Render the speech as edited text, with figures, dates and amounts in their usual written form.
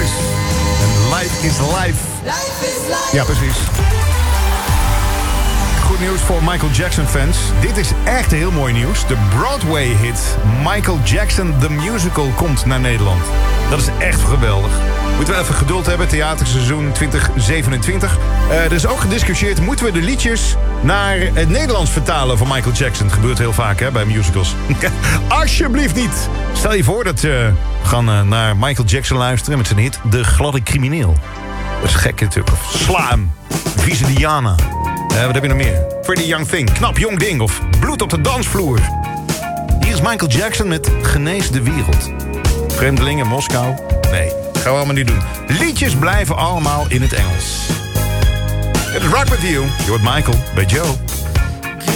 Davis. En Life is Life. Ja, precies. Goed nieuws voor Michael Jackson-fans. Dit is echt heel mooi nieuws. De Broadway-hit Michael Jackson The Musical komt naar Nederland. Dat is echt geweldig. Moeten we even geduld hebben, theaterseizoen 2027. Er is ook gediscussieerd, moeten we de liedjes naar het Nederlands vertalen van Michael Jackson? Dat gebeurt heel vaak bij musicals. Alsjeblieft niet. Stel je voor dat we gaan naar Michael Jackson luisteren met zijn hit De Gladde Crimineel. Dat is gek natuurlijk. Of Sla hem. Vieze Diana. Wat heb je nog meer? Pretty Young Thing, Knap Jong Ding of Bloed op de dansvloer. Hier is Michael Jackson met Genees de Wereld. Vreemdelingen, Moskou? Nee, gaan we allemaal niet doen. Liedjes blijven allemaal in het Engels. Het is Rock With You. Je hoort Michael bij Joe.